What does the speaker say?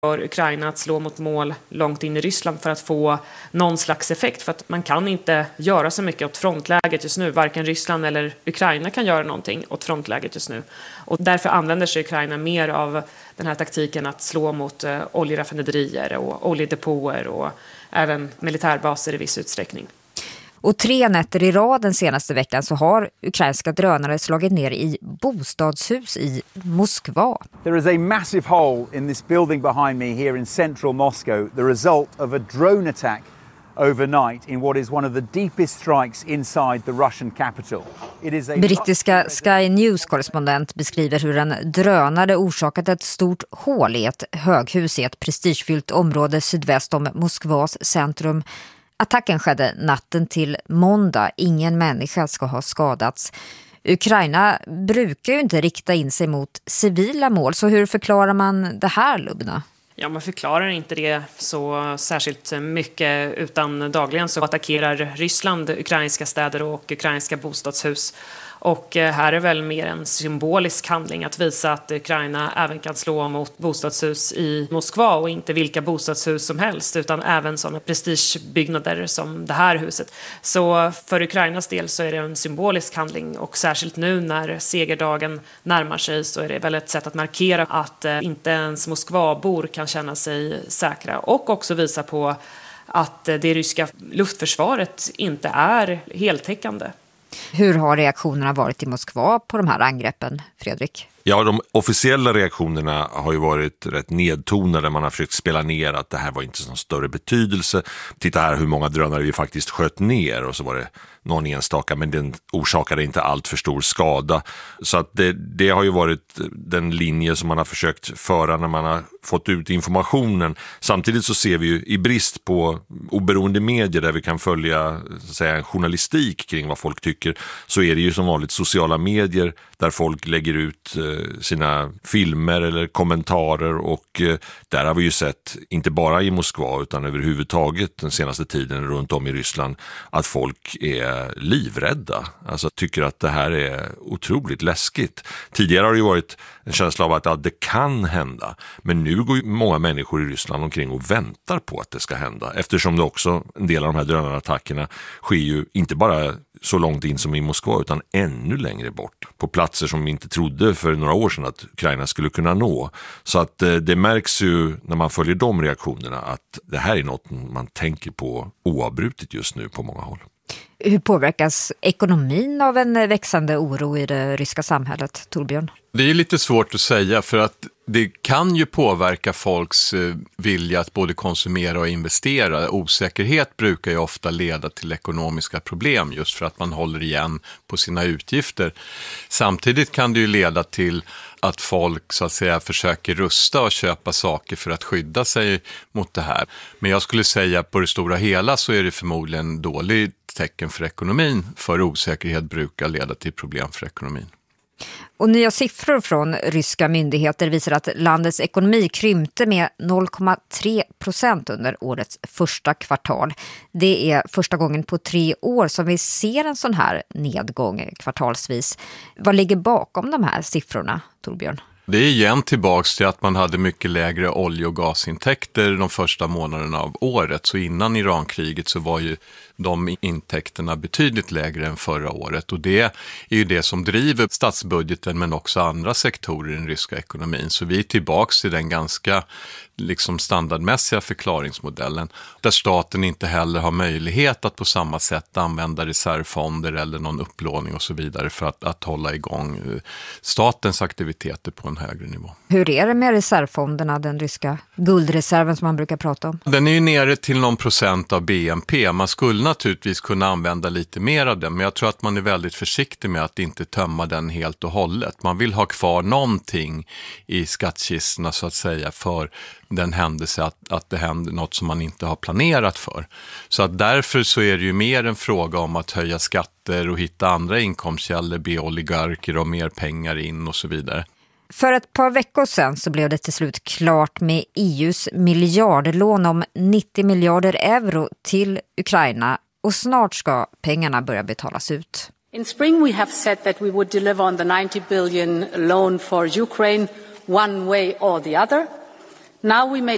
för Ukraina att slå mot mål långt in i Ryssland för att få någon slags effekt. För att man kan inte göra så mycket åt frontläget just nu. Varken Ryssland eller Ukraina kan göra någonting åt frontläget just nu. Och därför använder sig Ukraina mer av den här taktiken att slå mot oljeraffinaderier och oljedepåer och även militärbaser i viss utsträckning. Och 3 nätter i rad den senaste veckan så har ukrainska drönare slagit ner i bostadshus i Moskva. There is a massive hole in this building behind me here in central Moscow, the result of a drone attack overnight in what is one of the deepest strikes inside the Russian capital. Brittiska Sky News-korrespondent beskriver hur en drönare orsakat ett stort hål i ett höghus i ett prestigefyllt område sydväst om Moskvas centrum. Attacken skedde natten till måndag. Ingen människa ska ha skadats. Ukraina brukar ju inte rikta in sig mot civila mål. Så hur förklarar man det här, Lubna? Ja, man förklarar inte det så särskilt mycket, utan dagligen så attackerar Ryssland ukrainska städer och ukrainska bostadshus. Och här är väl mer en symbolisk handling att visa att Ukraina även kan slå mot bostadshus i Moskva, och inte vilka bostadshus som helst utan även sådana prestigebyggnader som det här huset. Så för Ukrainas del så är det en symbolisk handling, och särskilt nu när segerdagen närmar sig så är det väl ett sätt att markera att inte ens Moskvabor kan känna sig säkra, och också visa på att det ryska luftförsvaret inte är heltäckande. Hur har reaktionerna varit i Moskva på de här angreppen, Fredrik? Ja, de officiella reaktionerna har ju varit rätt nedtonade. Man har försökt spela ner att det här var inte någon större betydelse. Titta här hur många drönare vi faktiskt sköt ner, och så var det någon enstaka, men den orsakade inte allt för stor skada. Så att det har ju varit den linje som man har försökt föra när man har fått ut informationen. Samtidigt så ser vi ju i brist på oberoende medier där vi kan följa så att säga, en journalistik kring vad folk tycker, så är det ju som vanligt sociala medier där folk lägger ut sina filmer eller kommentarer, och där har vi ju sett, inte bara i Moskva utan överhuvudtaget den senaste tiden runt om i Ryssland, att folk är livrädda. Alltså tycker att det här är otroligt läskigt. Tidigare har det ju varit en känsla av att det kan hända, men nu går ju många människor i Ryssland omkring och väntar på att det ska hända, eftersom det också, en del av de här drönarattackerna sker ju inte bara så långt in som i Moskva utan ännu längre bort, på platser som vi inte trodde för några år sedan att Ukraina skulle kunna nå. Så att det märks ju när man följer de reaktionerna att det här är något man tänker på oavbrutet just nu på många håll. Hur påverkas ekonomin av en växande oro i det ryska samhället, Torbjörn? Det är lite svårt att säga, för att det kan ju påverka folks vilja att både konsumera och investera. Osäkerhet brukar ju ofta leda till ekonomiska problem just för att man håller igen på sina utgifter. Samtidigt kan det ju leda till att folk så att säga försöker rusta och köpa saker för att skydda sig mot det här. Men jag skulle säga på det stora hela så är det förmodligen dåligt tecken för ekonomin, för osäkerhet brukar leda till problem för ekonomin. Och nya siffror från ryska myndigheter visar att landets ekonomi krympte med 0,3% under årets första kvartal. Det är första gången på 3 år som vi ser en sån här nedgång kvartalsvis. Vad ligger bakom de här siffrorna, Torbjörn? Det är igen tillbaks till att man hade mycket lägre olje- och gasintäkter de första månaderna av året. Så innan Irankriget så var ju de intäkterna betydligt lägre än förra året. Och det är ju det som driver statsbudgeten men också andra sektorer i den ryska ekonomin. Så vi är tillbaks till den ganska standardmässiga förklaringsmodellen. Där staten inte heller har möjlighet att på samma sätt använda reservfonder eller någon upplåning och så vidare för att hålla igång statens aktiviteter på en högre nivå. Hur är det med reservfonderna, den ryska guldreserven som man brukar prata om? Den är ju nere till någon procent av BNP. Man skulle naturligtvis kunna använda lite mer av den, men jag tror att man är väldigt försiktig med att inte tömma den helt och hållet. Man vill ha kvar någonting i skattkistorna så att säga för den händelse att det händer något som man inte har planerat för. Så att därför så är det ju mer en fråga om att höja skatter och hitta andra inkomstkällor, be oligarker och mer pengar in och så vidare. För ett par veckor sedan så blev det till slut klart med EUs miljardlån om 90 miljarder euro till Ukraina, och snart ska pengarna börja betalas ut. In spring we have said that we would deliver on the 90 billion loan for Ukraine one way or the other. Now we made